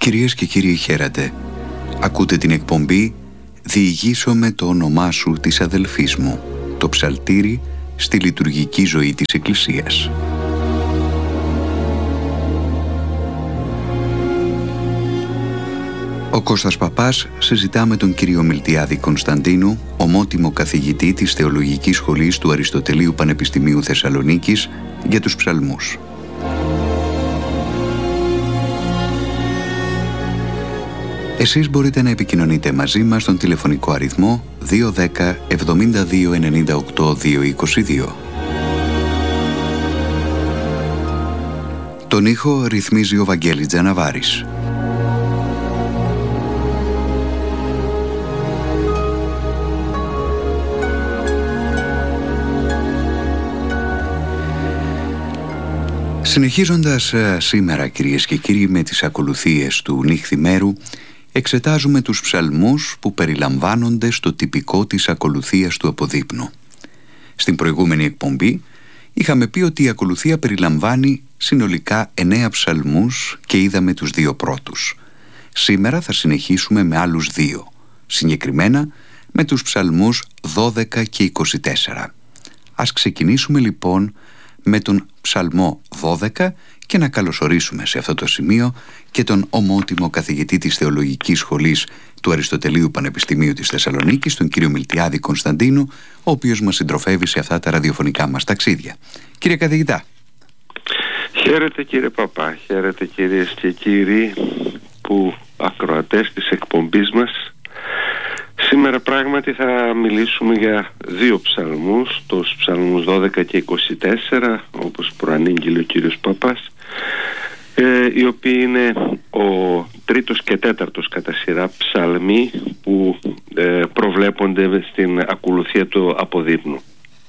Κυρίες και κύριοι, χαίρετε. Ακούτε την εκπομπή «Διηγήσω με το όνομά σου της αδελφής μου», το ψαλτήρι στη λειτουργική ζωή της Εκκλησίας. Ο Κώστας Παπάς συζητά με τον κύριο Μιλτιάδη Κωνσταντίνου, ομότιμο καθηγητή της Θεολογικής Σχολής του Αριστοτελείου Πανεπιστημίου Θεσσαλονίκης, για τους ψαλμούς. Εσείς μπορείτε να επικοινωνείτε μαζί μας στον τηλεφωνικό αριθμό 210 72 98 222. Τον ήχο ρυθμίζει ο Βαγγέλης Τζαναβάρης. Συνεχίζοντας σήμερα, κυρίες και κύριοι, με τις ακολουθίες του νύχθημέρου, εξετάζουμε τους ψαλμούς που περιλαμβάνονται στο τυπικό της ακολουθίας του αποδείπνου. Στην προηγούμενη εκπομπή είχαμε πει ότι η ακολουθία περιλαμβάνει συνολικά 9 ψαλμούς και είδαμε τους 2 πρώτους. Σήμερα θα συνεχίσουμε με άλλους 2, συγκεκριμένα με τους ψαλμούς 12 και 24. Ας ξεκινήσουμε λοιπόν με τον ψαλμό 12 και να καλωσορίσουμε σε αυτό το σημείο και τον ομότιμο καθηγητή της Θεολογικής Σχολής του Αριστοτελείου Πανεπιστημίου της Θεσσαλονίκης, τον κύριο Μιλτιάδη Κωνσταντίνου, ο οποίος μας συντροφεύει σε αυτά τα ραδιοφωνικά μας ταξίδια. Κύριε καθηγητά. Χαίρετε κύριε Παπά, χαίρετε κυρίες και κύριοι που ακροατές της εκπομπής μας. Σήμερα πράγματι θα μιλήσουμε για 2 ψαλμούς, τους ψαλμούς 12 και 24, όπως προανήγγειλε ο κύριος Παπάς, οι οποίοι είναι ο 3ος και 4ος κατά σειρά ψαλμοί που προβλέπονται στην ακολουθία του αποδείπνου.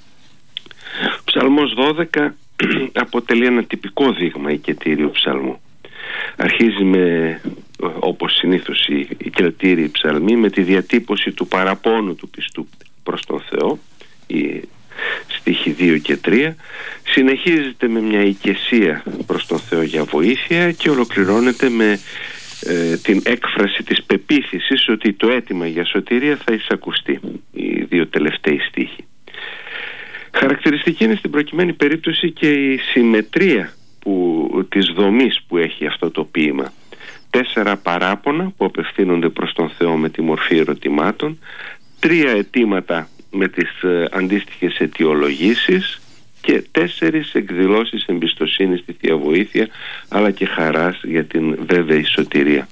Ο ψαλμός 12 αποτελεί ένα τυπικό δείγμα οικετήριου ψαλμού. Αρχίζει με, όπως συνήθως οι κελτήριοι ψαλμοί, με τη διατύπωση του παραπώνου του πιστού προς τον Θεό, οι στίχοι 2 και 3, συνεχίζεται με μια οικεσία προς τον Θεό για βοήθεια και ολοκληρώνεται με την έκφραση της πεποίθησης ότι το αίτημα για σωτηρία θα εισακουστεί, οι 2 τελευταίοι στίχοι. Χαρακτηριστική είναι στην προκειμένη περίπτωση και η συμμετρία της δομής που έχει αυτό το ποίημα. 4 παράπονα που απευθύνονται προς τον Θεό με τη μορφή ερωτημάτων, 3 αιτήματα με τις αντίστοιχες αιτιολογήσεις και 4 εκδηλώσεις εμπιστοσύνης στη Θεία Βοήθεια, αλλά και χαράς για την βέβαιη σωτηρία.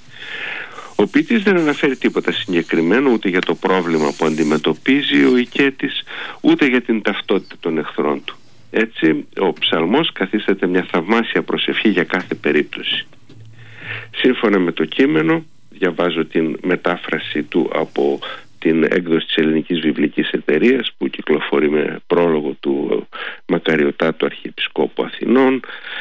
Ο ποιητής δεν αναφέρει τίποτα συγκεκριμένο ούτε για το πρόβλημα που αντιμετωπίζει ο οικέτης, ούτε για την ταυτότητα των εχθρών του. Έτσι, ο ψαλμός καθίσταται μια θαυμάσια προσευχή για κάθε περίπτωση. Σύμφωνα με το κείμενο, διαβάζω την μετάφραση του από την έκδοση της Ελληνικής Βιβλικής Εταιρείας που κυκλοφορεί με πρόλογο του Μακαριωτάτου Αρχιεπισκόπου Αθηνών.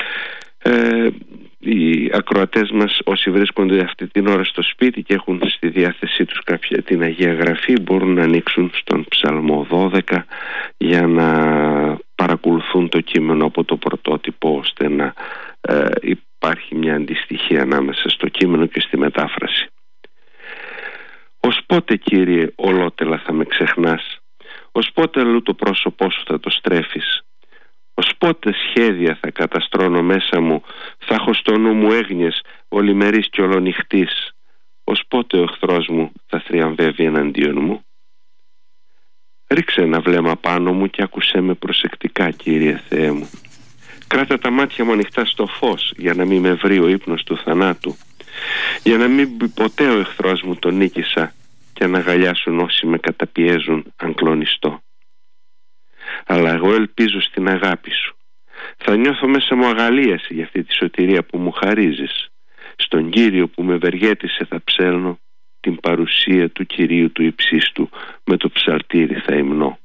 Οι ακροατές μας, όσοι βρίσκονται αυτή την ώρα στο σπίτι και έχουν στη διάθεσή τους κάποια την Αγία Γραφή, μπορούν να ανοίξουν στον ψαλμό 12 για να παρακολουθούν το κείμενο από το πρωτότυπο, ώστε να υπάρχει μια αντιστοιχία ανάμεσα στο κείμενο και στη μετάφραση. «Ως πότε, Κύριε, ολότελα θα με ξεχνάς? Ως πότε αλλού το πρόσωπό σου θα το στρέφεις? Ως πότε σχέδια θα καταστρώνω μέσα μου, θα έχω στο νου μου έγνοιες ολημερής και ολονυχτής? Ως πότε ο εχθρός μου θα θριαμβεύει εναντίον μου? Ρίξε ένα βλέμμα πάνω μου και άκουσέ με προσεκτικά, Κύριε Θεέ μου. Κράτα τα μάτια μου ανοιχτά στο φως, για να μην με βρει ο ύπνος του θανάτου, για να μην πει ποτέ ο εχθρός μου τον νίκησα και να αγκαλιάσουν όσοι με καταπιέζουν αν κλονιστώ. Αλλά εγώ ελπίζω στην αγάπη σου. Θα νιώθω μέσα μου αγαλίαση για αυτή τη σωτηρία που μου χαρίζεις. Στον Κύριο που με ευεργέτησε θα ψέλνω, την παρουσία του Κυρίου του υψίστου με το ψαλτήρι θα υμνώ».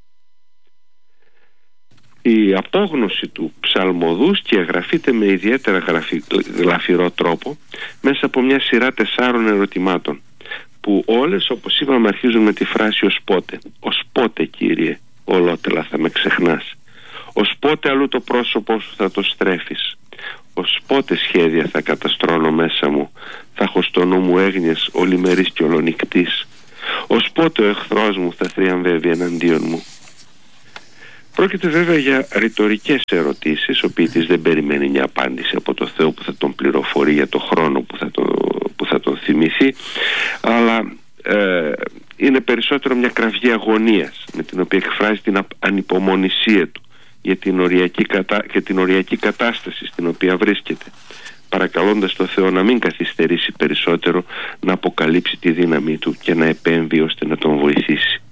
Η απόγνωση του ψαλμοδού σκιαγραφείται με ιδιαίτερα γλαφυρό τρόπο μέσα από μια σειρά 4 ερωτημάτων που όλες, όπως είπαμε, αρχίζουν με τη φράση «ως πότε». «Ως πότε, Κύριε, ολότελα θα με ξεχνάς? Ως πότε αλλού το πρόσωπό σου θα το στρέφεις? πως πότε σχέδια θα καταστρώνω μέσα μου, θα έχω στο νου μου έγνοιες ολημερής και ολονικτής, ως πότε ο εχθρός μου θα θριαμβεύει εναντίον μου. Πρόκειται βέβαια για ρητορικές ερωτήσεις. Ο ποιητής δεν περιμένει μια απάντηση από το Θεό που θα τον πληροφορεί για το χρόνο που θα τον θυμηθεί, αλλά είναι περισσότερο μια κραυγή αγωνίας με την οποία εκφράζει την ανυπομονησία του για την οριακή κατάσταση στην οποία βρίσκεται, παρακαλώντας το Θεό να μην καθυστερήσει περισσότερο να αποκαλύψει τη δύναμή του και να επέμβει ώστε να τον βοηθήσει.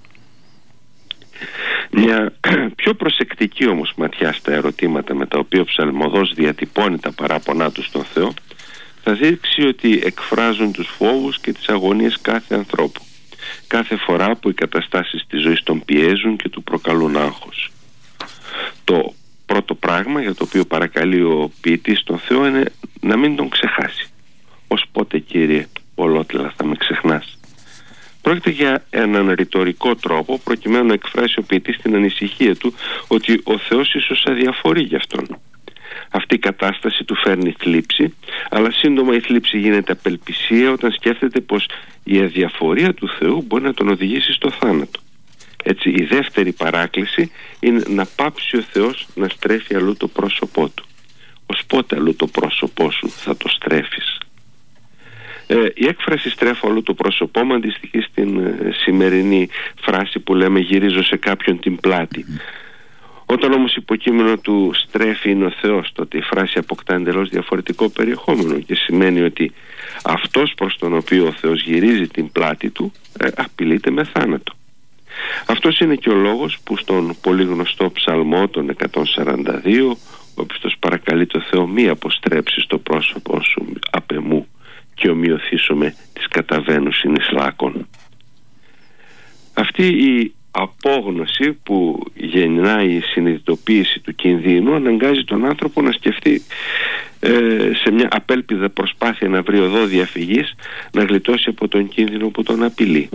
Μια πιο προσεκτική όμως ματιά στα ερωτήματα με τα οποία ο ψαλμοδός διατυπώνει τα παράπονά του στον Θεό θα δείξει ότι εκφράζουν τους φόβους και τις αγωνίες κάθε ανθρώπου, κάθε φορά που οι καταστάσεις της ζωής τον πιέζουν και του προκαλούν άγχος. Το πρώτο πράγμα για το οποίο παρακαλεί ο ποιητής τον Θεό είναι να μην τον ξεχάσει. «Ως πότε, Κύριε, ολότελα θα με ξεχνάς?» Πρόκειται για έναν ρητορικό τρόπο προκειμένου να εκφράσει ο ποιητής την ανησυχία του ότι ο Θεός ίσως αδιαφορεί γι' αυτόν. Αυτή η κατάσταση του φέρνει θλίψη, αλλά σύντομα η θλίψη γίνεται απελπισία όταν σκέφτεται πως η αδιαφορία του Θεού μπορεί να τον οδηγήσει στο θάνατο. Έτσι η δεύτερη παράκληση είναι να πάψει ο Θεός να στρέφει αλλού το πρόσωπό του. Ως πότε αλλού το πρόσωπό σου θα το στρέφεις? Η έκφραση «στρέφω αλλού το πρόσωπό μου» αντιστοιχεί στην σημερινή φράση που λέμε «γυρίζω σε κάποιον την πλάτη». Όταν όμως υποκείμενο του «στρέφει» είναι ο Θεός, τότε η φράση αποκτά εντελώς διαφορετικό περιεχόμενο και σημαίνει ότι αυτός προς τον οποίο ο Θεός γυρίζει την πλάτη του απειλείται με θάνατο. Αυτός είναι και ο λόγος που στον πολύ γνωστό ψαλμό των 142 ο πιστός παρακαλεί το Θεό «μη αποστρέψεις το πρόσωπό σου απ' εμού και ομοιωθήσομαι της καταβαίνουσιν εις λάκων». Αυτή η απόγνωση που γεννάει η συνειδητοποίηση του κινδύνου αναγκάζει τον άνθρωπο να σκεφτεί σε μια απέλπιδα προσπάθεια να βρει οδό διαφυγής, να γλιτώσει από τον κίνδυνο που τον απειλεί.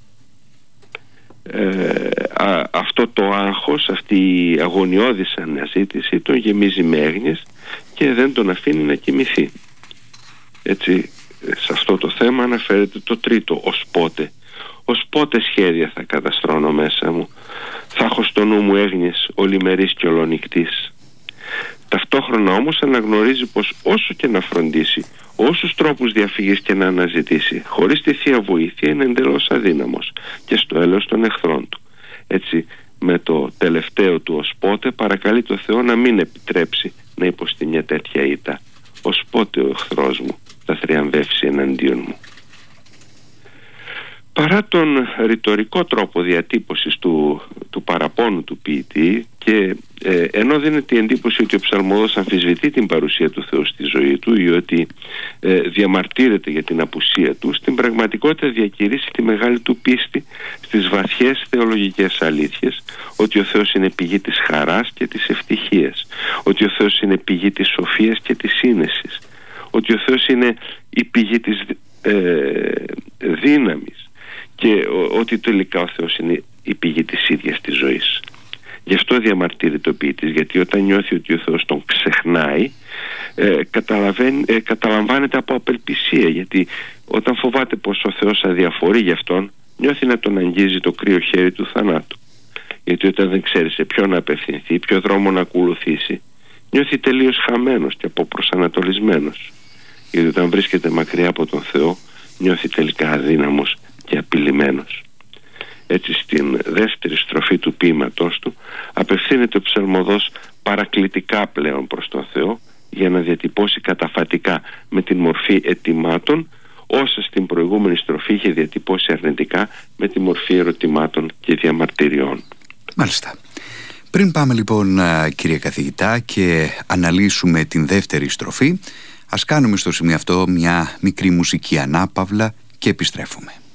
Αυτό το άγχος, αυτή η αγωνιώδης αναζήτηση τον γεμίζει με έγνοιες και δεν τον αφήνει να κοιμηθεί. Έτσι σε αυτό το θέμα αναφέρεται το τρίτο «ως πότε». Ως πότε σχέδια θα καταστρώνω μέσα μου, θα έχω στο νου μου έγνοιες ολημερής και ολονικτής. Ταυτόχρονα όμως αναγνωρίζει πως όσο και να φροντίσει, όσους τρόπους διαφυγής και να αναζητήσει, χωρίς τη Θεία Βοήθεια είναι εντελώς αδύναμος και στο έλεος των εχθρών του. Έτσι με το τελευταίο του «ως πότε» παρακαλεί το Θεό να μην επιτρέψει να υποστεί μια τέτοια ήττα. Ως πότε ο εχθρός μου θα θριαμβεύσει εναντίον μου? Παρά τον ρητορικό τρόπο διατύπωσης του παραπώνου του ποιητή και ενώ δίνεται η εντύπωση ότι ο ψαλμοδός αμφισβητεί την παρουσία του Θεού στη ζωή του ή ότι διαμαρτύρεται για την απουσία του, στην πραγματικότητα διακηρύσει τη μεγάλη του πίστη στις βαθιές θεολογικές αλήθειες, ότι ο Θεός είναι πηγή της χαράς και της ευτυχίας, ότι ο Θεός είναι πηγή της σοφίας και της σύνεσης, ότι ο Θεός είναι η πηγή της δύναμης και ότι τελικά ο Θεός είναι η πηγή της ίδιας της ζωής. Γι' αυτό διαμαρτύρεται ο ποιητής, γιατί όταν νιώθει ότι ο Θεός τον ξεχνάει, καταλαμβάνεται από απελπισία, γιατί όταν φοβάται πως ο Θεός αδιαφορεί γι' αυτόν, νιώθει να τον αγγίζει το κρύο χέρι του θανάτου. Γιατί όταν δεν ξέρει σε ποιον να απευθυνθεί, ποιο δρόμο να ακολουθήσει, νιώθει τελείως χαμένος και αποπροσανατολισμένος. Γιατί όταν βρίσκεται μακριά από τον Θεό, νιώθει τελικά αδύναμος και απειλημένος. Έτσι στην δεύτερη στροφή του ποίηματός του απευθύνεται ο ψαλμοδός παρακλητικά πλέον προς τον Θεό για να διατυπώσει καταφατικά με την μορφή αιτημάτων όσα στην προηγούμενη στροφή είχε διατυπώσει αρνητικά με τη μορφή ερωτημάτων και διαμαρτυριών. Μάλιστα. Πριν πάμε λοιπόν κύριε καθηγητά και αναλύσουμε την δεύτερη στροφή, ας κάνουμε στο σημείο αυτό μια μικρή μουσική ανάπαυλα και επιστρέφουμε.